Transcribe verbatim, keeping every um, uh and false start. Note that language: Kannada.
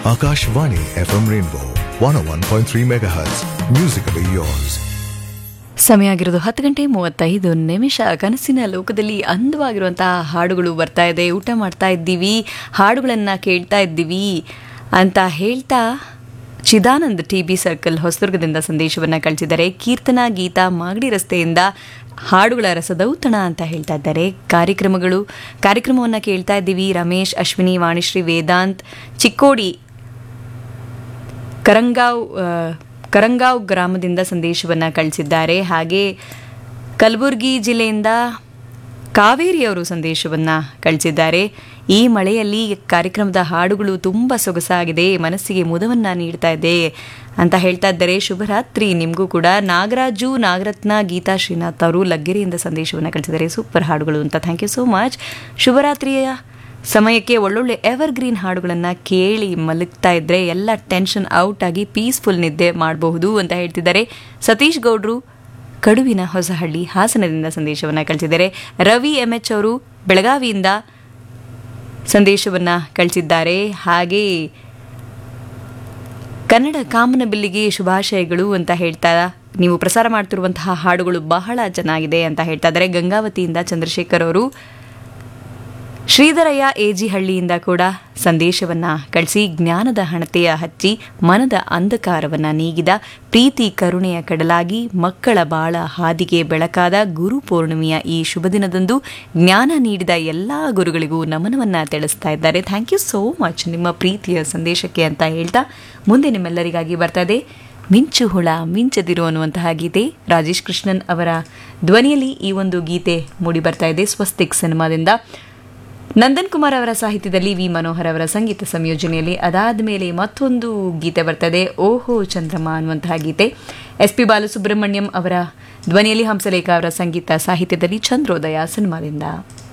Akashvani F M Rainbow one oh one point three megahertz. Musically yours. ಸಮಯ ಆಗಿರೋದು ಹತ್ತು ಗಂಟೆ ಮೂವತ್ತೈದು ನಿಮಿಷ. ಕನಸಿನ ಲೋಕದಲ್ಲಿ ಅಂದವಾಗಿರುವಂತಹ ಹಾಡುಗಳು ಬರ್ತಾ ಇದೆ. ಊಟ ಮಾಡ್ತಾ ಇದ್ದೀವಿ, ಹಾಡುಗಳನ್ನು ಕೇಳ್ತಾ ಇದ್ದೀವಿ ಅಂತ ಹೇಳ್ತಾ ಚಿದಾನಂದ್ ಟಿ ಬಿ ಸರ್ಕಲ್ ಹೊಸದುರ್ಗದಿಂದ ಸಂದೇಶವನ್ನು ಕಳಿಸಿದ್ದಾರೆ. ಕೀರ್ತನಾ ಗೀತಾ ಮಾಗಡಿ ರಸ್ತೆಯಿಂದ ಹಾಡುಗಳ ರಸದೌತಣ ಅಂತ ಹೇಳ್ತಾ ಇದ್ದಾರೆ. ಕಾರ್ಯಕ್ರಮಗಳು ಕಾರ್ಯಕ್ರಮವನ್ನು ಕೇಳ್ತಾ ಇದ್ದೀವಿ. ರಮೇಶ್, ಅಶ್ವಿನಿ, ವಾಣಿಶ್ರೀ, ವೇದಾಂತ್ ಚಿಕ್ಕೋಡಿ ಕರಂಗಾವ್ ಕರಂಗಾವ್ ಗ್ರಾಮದಿಂದ ಸಂದೇಶವನ್ನು ಕಳಿಸಿದ್ದಾರೆ. ಹಾಗೆ ಕಲಬುರಗಿ ಜಿಲ್ಲೆಯಿಂದ ಕಾವೇರಿಯವರು ಸಂದೇಶವನ್ನು ಕಳಿಸಿದ್ದಾರೆ. ಈ ಮಳೆಯಲ್ಲಿ ಕಾರ್ಯಕ್ರಮದ ಹಾಡುಗಳು ತುಂಬ ಸೊಗಸಾಗಿದೆ, ಮನಸ್ಸಿಗೆ ಮುದವನ್ನು ನೀಡ್ತಾ ಇದೆ ಅಂತ ಹೇಳ್ತಾ ಇದ್ದಾರೆ. ಶುಭರಾತ್ರಿ ನಿಮಗೂ ಕೂಡ. ನಾಗರಾಜು, ನಾಗರತ್ನ, ಗೀತಾ ಶ್ರೀನಾಥ್ ಅವರು ಲಗ್ಗೆರೆಯಿಂದ ಸಂದೇಶವನ್ನು ಕಳಿಸಿದ್ದಾರೆ. ಸೂಪರ್ ಹಾಡುಗಳು ಅಂತ. Thank you so much. ಶುಭರಾತ್ರಿಯ ಸಮಯಕ್ಕೆ ಒಳ್ಳೊಳ್ಳೆ ಎವರ್ ಗ್ರೀನ್ ಹಾಡುಗಳನ್ನು ಕೇಳಿ ಮಲಗ್ತಾ ಇದ್ರೆ ಎಲ್ಲ ಟೆನ್ಷನ್ ಔಟ್ ಆಗಿ ಪೀಸ್ಫುಲ್ ನಿದ್ದೆ ಮಾಡಬಹುದು ಅಂತ ಹೇಳ್ತಿದ್ದಾರೆ. ಸತೀಶ್ ಗೌಡ್ರು ಕಡುವಿನ ಹೊಸಹಳ್ಳಿ ಹಾಸನದಿಂದ ಸಂದೇಶವನ್ನು ಕಳಿಸಿದ್ದಾರೆ. ರವಿ ಎಂ ಎಚ್ ಅವರು ಬೆಳಗಾವಿಯಿಂದ ಸಂದೇಶವನ್ನು ಕಳಿಸಿದ್ದಾರೆ. ಹಾಗೆ ಕನ್ನಡ ಕಾಮನಬಿಲ್ಲಿಗೆ ಶುಭಾಶಯಗಳು ಅಂತ ಹೇಳ್ತಾ ನೀವು ಪ್ರಸಾರ ಮಾಡ್ತಿರುವಂತಹ ಹಾಡುಗಳು ಬಹಳ ಚೆನ್ನಾಗಿದೆ ಅಂತ ಹೇಳ್ತಾ ಇದ್ದಾರೆ. ಗಂಗಾವತಿಯಿಂದ ಚಂದ್ರಶೇಖರ್ ಅವರು, ಶ್ರೀಧರಯ್ಯ ಎಜಿಹಳ್ಳಿಯಿಂದ ಕೂಡ ಸಂದೇಶವನ್ನು ಕಳಿಸಿ ಜ್ಞಾನದ ಹಣತೆಯ ಹಚ್ಚಿ ಮನದ ಅಂಧಕಾರವನ್ನು ನೀಗಿದ ಪ್ರೀತಿ ಕರುಣೆಯ ಕಡಲಾಗಿ ಮಕ್ಕಳ ಬಾಳ ಹಾದಿಗೆ ಬೆಳಕಾದ ಗುರು ಪೂರ್ಣಿಮೆಯ ಈ ಶುಭ ದಿನದಂದು ಜ್ಞಾನ ನೀಡಿದ ಎಲ್ಲ ಗುರುಗಳಿಗೂ ನಮನವನ್ನು ತಿಳಿಸ್ತಾ ಇದ್ದಾರೆ. ಥ್ಯಾಂಕ್ ಯು ಸೋ ಮಚ್ ನಿಮ್ಮ ಪ್ರೀತಿಯ ಸಂದೇಶಕ್ಕೆ ಅಂತ ಹೇಳ್ತಾ ಮುಂದೆ ನಿಮ್ಮೆಲ್ಲರಿಗಾಗಿ ಬರ್ತಾ ಇದೆ ಮಿಂಚು ಹುಳ ಮಿಂಚದಿರು ಅನ್ನುವಂತಹ ಗೀತೆ. ರಾಜೇಶ್ ಕೃಷ್ಣನ್ ಅವರ ಧ್ವನಿಯಲ್ಲಿ ಈ ಒಂದು ಗೀತೆ ಮೂಡಿ ಬರ್ತಾ ಇದೆ ಸ್ವಸ್ತಿಕ್ ಸಿನಿಮಾದಿಂದ. ನಂದನ್ ಕುಮಾರ್ ಅವರ ಸಾಹಿತ್ಯದಲ್ಲಿ ವಿ ಮನೋಹರ್ ಅವರ ಸಂಗೀತ ಸಂಯೋಜನೆಯಲ್ಲಿ ಅದಾದ ಮೇಲೆ ಮತ್ತೊಂದು ಗೀತೆ ಬರ್ತದೆ, ಓಹೋ ಚಂದ್ರಮ ಅನ್ನುವಂತಹ ಗೀತೆ. ಎಸ್ ಪಿ ಬಾಲಸುಬ್ರಹ್ಮಣ್ಯಂ ಅವರ ಧ್ವನಿಯಲ್ಲಿ ಹಂಸಲೇಖ ಅವರ ಸಂಗೀತ ಸಾಹಿತ್ಯದಲ್ಲಿ ಚಂದ್ರೋದಯ ಸಿನಿಮಾದಿಂದ.